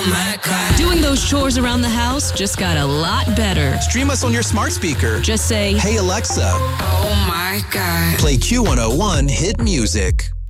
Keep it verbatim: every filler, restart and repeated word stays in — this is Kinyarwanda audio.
Oh my God. Doing those chores around the house just got a lot better. Stream us on your smart speaker. Just say, "Hey Alexa." Oh my God. Play Q one oh one Hit Music.